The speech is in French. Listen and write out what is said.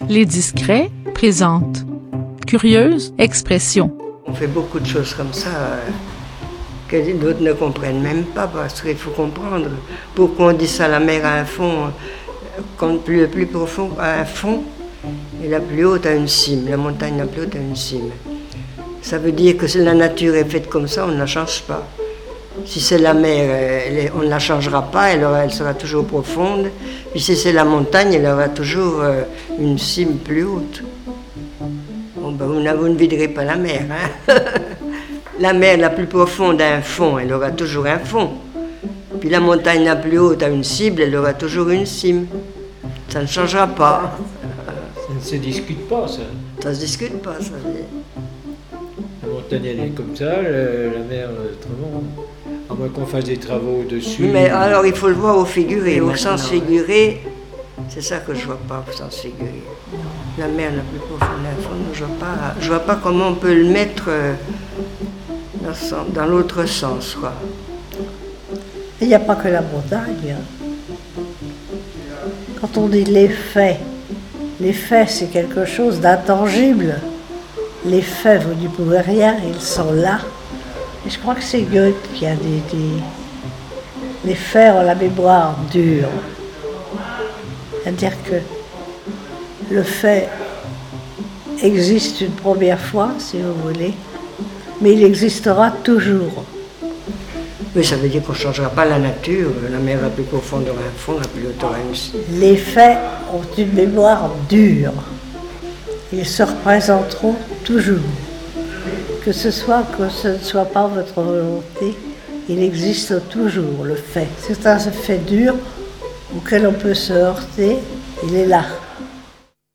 Les Discrets présentent Curieuse expression. On fait beaucoup de choses comme ça que d'autres ne comprennent même pas, parce qu'il faut comprendre pourquoi on dit ça, la mer a un fond, quand le plus profond a un fond et la plus haute a une cime, la montagne la plus haute a une cime. Ça veut dire que si la nature est faite comme ça, on ne la change pas. Si c'est la mer, on ne la changera pas, elle sera toujours profonde. Puis si c'est la montagne, elle aura toujours une cime plus haute. Bon, ben, vous ne viderez pas la mer. Hein. La mer la plus profonde a un fond, elle aura toujours un fond. Puis la montagne la plus haute a une cible, elle aura toujours une cime. Ça ne changera pas. Ça ne se discute pas, ça. Ça ne se discute pas, ça. La montagne, elle est comme ça, la mer, autrement. À moins qu'on fasse des travaux dessus. Mais alors, il faut le voir au figuré. Au sens figuré, c'est ça que je ne vois pas, au sens figuré. La mer la plus profonde d'un fond, je vois pas comment on peut le mettre dans l'autre sens, quoi. Il n'y a pas que la montagne. Quand on dit les faits c'est quelque chose d'intangible. Les faits, vous n'y pouvez rien, ils sont là. Et je crois que c'est Goethe qui a dit les faits ont la mémoire dure. C'est-à-dire que le fait existe une première fois, si vous voulez, mais il existera toujours. Mais ça veut dire qu'on ne changera pas la nature. La mer la plus profonde aura un fond, la plus haute aura une cime. Les faits ont une mémoire dure. Ils se représenteront toujours. Que ce ne soit pas votre volonté, il existe toujours, le fait. C'est un fait dur auquel on peut se heurter, il est là.